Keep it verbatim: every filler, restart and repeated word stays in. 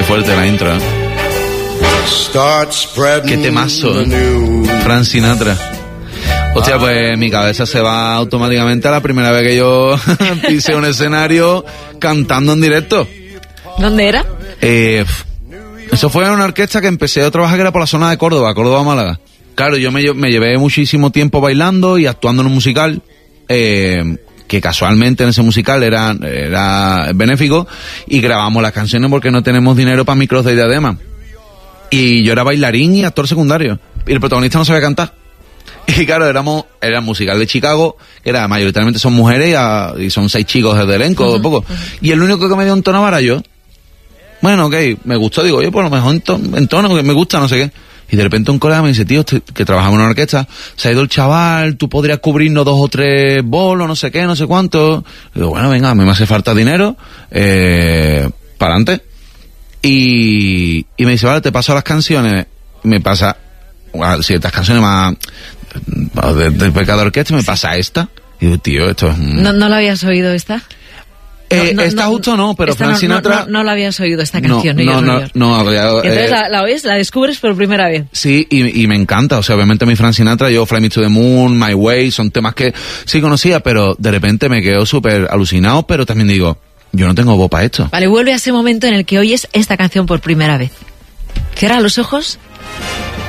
fuerte la intro, ¿eh? Qué temazo, ¿eh? Frank Sinatra. Hostia, pues mi cabeza se va automáticamente a la primera vez que yo pisé un escenario cantando en directo. ¿Dónde era? Eh, eso fue en una orquesta que empecé a trabajar, que era por la zona de Córdoba, Córdoba-Málaga. Claro, yo me, me llevé muchísimo tiempo bailando y actuando en un musical, eh, que casualmente en ese musical era, era benéfico, y grabamos las canciones porque no tenemos dinero para micros de diadema. Y yo era bailarín y actor secundario, y el protagonista no sabía cantar. Y claro, éramos, era el musical de Chicago, que era mayoritariamente son mujeres y, a, y son seis chicos de elenco, uh-huh, poco. Uh-huh. Y el único que me dio un tono era yo. Bueno, ok, me gustó, digo, oye, pues a lo mejor en tono, en tono, que me gusta, no sé qué. Y de repente un colega me dice, tío, que trabajamos en una orquesta, se ha ido el chaval, tú podrías cubrirnos dos o tres bolos, no sé qué, no sé cuánto. Y digo, bueno, venga, a mí me hace falta dinero, eh, para adelante. Y, y me dice, vale, te paso las canciones, me pasa bueno, ciertas canciones más de, de Pecado Orquesta, me pasa esta. Y digo, tío, esto es... Un... ¿No, ¿No lo habías oído esta? Eh, no, no, esta no, justo no, pero Frank no, Sinatra... No, no, no la habías oído esta canción. No, no, no, no había, no, Entonces eh, la, la oyes, la descubres por primera vez. Sí, y, y me encanta, o sea, obviamente mi Frank Sinatra, yo Fly Me to the Moon, My Way, son temas que sí conocía, pero de repente me quedo súper alucinado, pero también digo, yo no tengo voz para esto. Vale, vuelve a ese momento en el que oyes esta canción por primera vez. Cierra los ojos